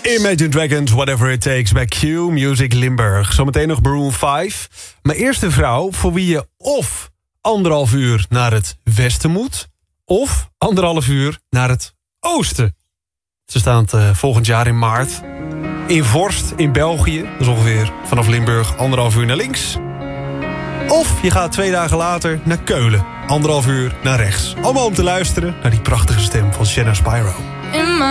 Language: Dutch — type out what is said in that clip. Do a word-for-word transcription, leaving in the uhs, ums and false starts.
Imagine Dragons, Whatever It Takes bij Q Music Limburg. Zometeen nog Maroon vijf. Mijn eerste vrouw voor wie je of anderhalf uur naar het westen moet... of anderhalf uur naar het oosten. Ze staan uh, volgend jaar in maart in Vorst in België. Dat is ongeveer vanaf Limburg anderhalf uur naar links. Of je gaat twee dagen later naar Keulen. Anderhalf uur naar rechts. Allemaal om te luisteren naar die prachtige stem van Shanna Spyro.